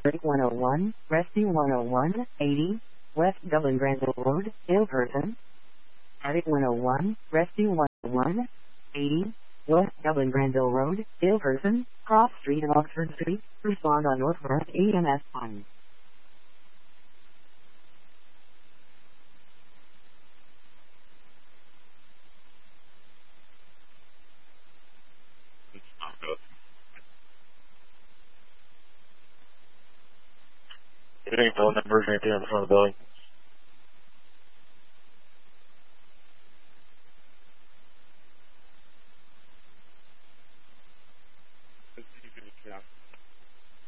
Attic 101, Rescue 101, 80, West Dublin Granville Road, Ilperton. Attic 101, Rescue 101, 80, West Dublin Granville Road, Ilperton, Cross Street and Oxford Street. Respond on Northwest EMS 1. Getting phone numbers right there in front of the building.